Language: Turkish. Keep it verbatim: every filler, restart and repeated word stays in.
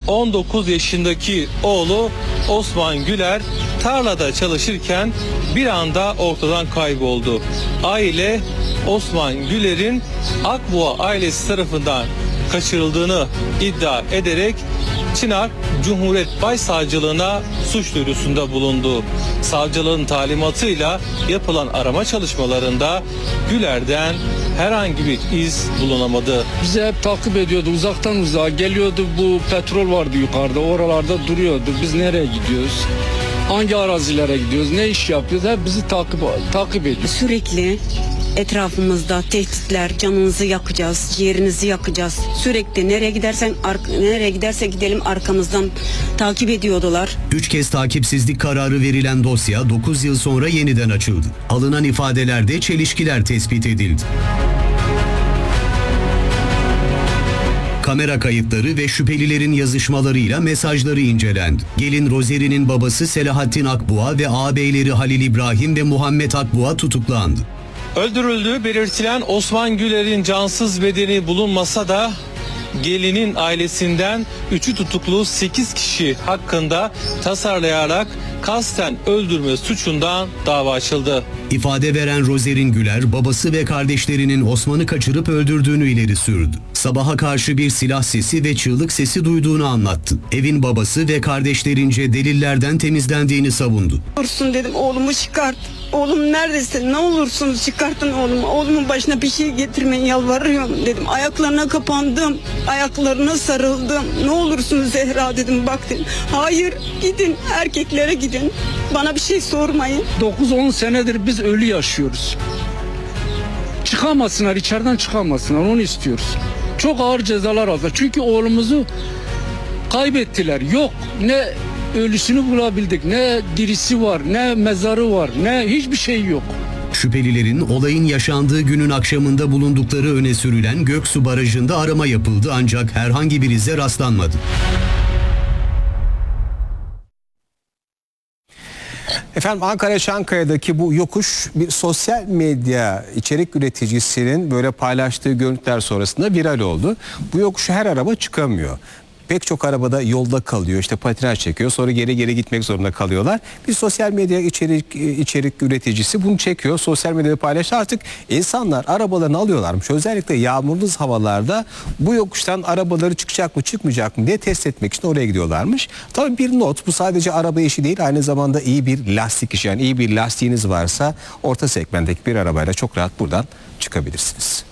on dokuz yaşındaki oğlu Osman Güler tarlada çalışırken bir anda ortadan kayboldu. Aile Osman Güler'in Akboğa ailesi tarafından kaçırıldığını iddia ederek Çınar Cumhuriyet Başsavcılığına suç duyurusunda bulundu. Savcılığın talimatıyla yapılan arama çalışmalarında Güler'den herhangi bir iz bulunamadı. Bizi hep takip ediyordu, uzaktan uzağa geliyordu, bu petrol vardı yukarıda, oralarda duruyordu. Biz nereye gidiyoruz? Hangi arazilere gidiyoruz? Ne iş yapıyoruz? Hep bizi takip takip ediyor. Sürekli etrafımızda tehditler, canınızı yakacağız, ciğerinizi yakacağız. Sürekli nereye gidersen nereye giderse gidelim arkamızdan takip ediyordular. Üç kez takipsizlik kararı verilen dosya dokuz yıl sonra yeniden açıldı. Alınan ifadelerde çelişkiler tespit edildi. Kamera kayıtları ve şüphelilerin yazışmalarıyla mesajları incelendi. Gelin Rozeri'nin babası Selahattin Akboğa ve ağabeyleri Halil İbrahim ve Muhammed Akboğa tutuklandı. Öldürüldüğü belirtilen Osman Güler'in cansız bedeni bulunmasa da gelinin ailesinden üçü tutuklu sekiz kişi hakkında tasarlayarak kasten öldürme suçundan dava açıldı. İfade veren Rozerin Güler, babası ve kardeşlerinin Osman'ı kaçırıp öldürdüğünü ileri sürdü. Sabaha karşı bir silah sesi ve çığlık sesi duyduğunu anlattı. Evin babası ve kardeşlerince delillerden temizlendiğini savundu. Olursun dedim, oğlumu çıkart. Oğlum neredesin? Ne olursunuz çıkartın oğlumu. Oğlumun başına bir şey getirmeyin, yalvarıyorum dedim. Ayaklarına kapandım. Ayaklarına sarıldım. Ne olursunuz Zehra dedim, bak dedim. Hayır, gidin erkeklere gidin. Bana bir şey sormayın. dokuz on senedir biz ölü yaşıyoruz. Çıkamasınlar, içeriden çıkamasınlar, onu istiyoruz. Çok ağır cezalar aldılar. Çünkü oğlumuzu kaybettiler. Yok, ne ölüsünü bulabildik, ne dirisi var, ne mezarı var, ne hiçbir şey yok. Şüphelilerin olayın yaşandığı günün akşamında bulundukları öne sürülen Göksu Barajı'nda arama yapıldı ancak herhangi bir ize rastlanmadı. Efendim Ankara Çankaya'daki bu yokuş bir sosyal medya içerik üreticisinin böyle paylaştığı görüntüler sonrasında viral oldu. Bu yokuşu her araba çıkamıyor. Pek çok arabada yolda kalıyor, işte patinaj çekiyor, sonra geri geri gitmek zorunda kalıyorlar. Bir sosyal medya içerik içerik üreticisi bunu çekiyor, sosyal medyada paylaşıyor. Artık insanlar arabalarını alıyorlarmış. Özellikle yağmurlu havalarda bu yokuştan arabaları çıkacak mı çıkmayacak mı diye test etmek için oraya gidiyorlarmış. Tabii bir not, bu sadece araba işi değil, aynı zamanda iyi bir lastik işi. Yani iyi bir lastiğiniz varsa orta segmentteki bir arabayla çok rahat buradan çıkabilirsiniz.